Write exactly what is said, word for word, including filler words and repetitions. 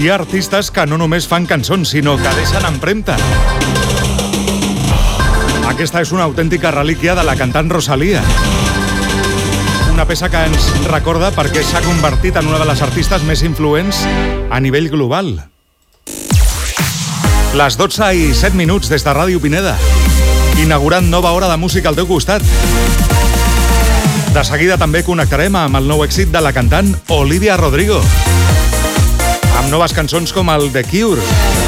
Hi ha artistes que no només fan cançons, sinó que deixen empremta. Aquesta és una autèntica relíquia de la cantant Rosalía. Una peça que ens recorda perquè s'ha convertit en una de les artistes més influents a nivell global. Les dotze i set minuts des de Ràdio Pineda, inaugurant nova hora de música al teu costat. De seguida també connectarem amb el nou èxit de la cantant Olivia Rodrigo, amb noves cançons com el The Cure.